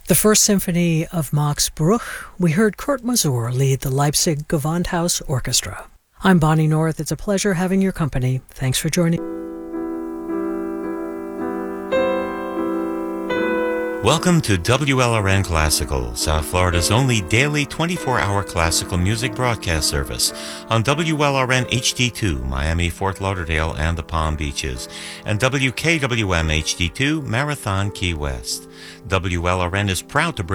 The First Symphony of Max Bruch, we heard Kurt Masur lead the Leipzig Gewandhaus Orchestra. I'm Bonnie North. It's a pleasure having your company. Thanks for joining. Welcome to WLRN Classical, South Florida's only daily 24-hour classical music broadcast service on WLRN HD2, Miami, Fort Lauderdale, and the Palm Beaches, and WKWM HD2, Marathon, Key West. WLRN is proud to bring